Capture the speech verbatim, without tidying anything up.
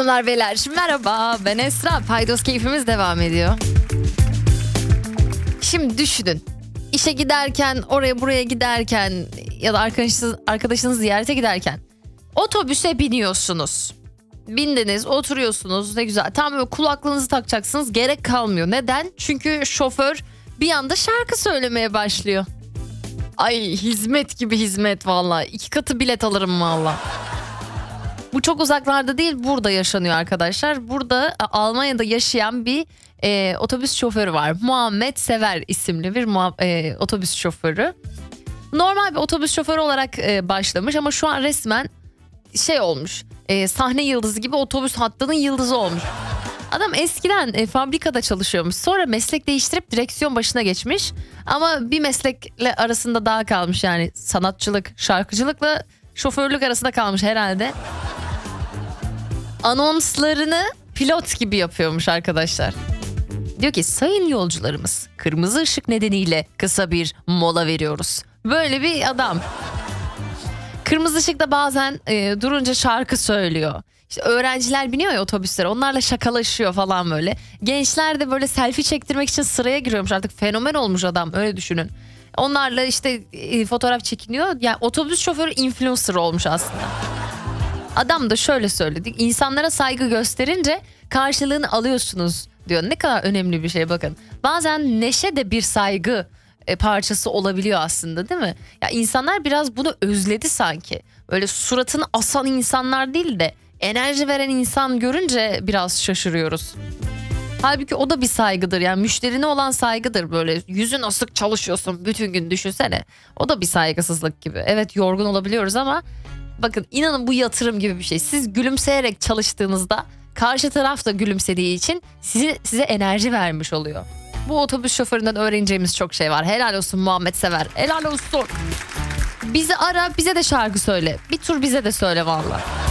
Hanımlar beyler merhaba, ben Esra. Paydos keyfimiz devam ediyor. Şimdi düşünün, işe giderken, oraya buraya giderken ya da arkadaşınız, arkadaşınız ziyarete giderken otobüse biniyorsunuz. Bindiniz, oturuyorsunuz, ne güzel. Tam böyle kulaklığınızı takacaksınız, gerek kalmıyor. Neden? Çünkü şoför bir anda şarkı söylemeye başlıyor. Ay, hizmet gibi hizmet valla. İki katı bilet alırım valla. Bu çok uzaklarda değil, burada yaşanıyor arkadaşlar. Burada Almanya'da yaşayan bir e, otobüs şoförü var. Muhammed Sever isimli bir muha- e, otobüs şoförü. Normal bir otobüs şoförü olarak e, başlamış ama şu an resmen şey olmuş. E, sahne yıldızı gibi otobüs hattının yıldızı olmuş. Adam eskiden e, fabrikada çalışıyormuş. Sonra meslek değiştirip direksiyon başına geçmiş. Ama bir meslekle arasında daha kalmış, yani sanatçılık, şarkıcılıkla şoförlük arasında kalmış herhalde. Anonslarını pilot gibi yapıyormuş arkadaşlar. Diyor ki, sayın yolcularımız, kırmızı ışık nedeniyle kısa bir mola veriyoruz. Böyle bir adam. Kırmızı ışıkta bazen e, durunca şarkı söylüyor. İşte öğrenciler biniyor ya otobüslere, onlarla şakalaşıyor falan böyle. Gençler de böyle selfie çektirmek için sıraya giriyormuş, artık fenomen olmuş adam, öyle düşünün. Onlarla işte e, fotoğraf çekiniyor. Yani otobüs şoförü influencer olmuş aslında. Adam da şöyle söyledi: İnsanlara saygı gösterince karşılığını alıyorsunuz diyor. Ne kadar önemli bir şey, bakın. Bazen neşe de bir saygı e, parçası olabiliyor aslında, değil mi? Ya insanlar biraz bunu özledi sanki. Böyle suratını asan insanlar değil de enerji veren insan görünce biraz şaşırıyoruz. Halbuki o da bir saygıdır, yani müşterine olan saygıdır. Böyle yüzün asık çalışıyorsun bütün gün, düşünsene. O da bir saygısızlık gibi. Evet, yorgun olabiliyoruz ama bakın, inanın bu yatırım gibi bir şey. Siz gülümseyerek çalıştığınızda karşı taraf da gülümsediği için size, size enerji vermiş oluyor. Bu otobüs şoföründen öğreneceğimiz çok şey var. Helal olsun Muhammed Sever. Helal olsun. Bizi ara, bize de şarkı söyle. Bir tur bize de söyle valla.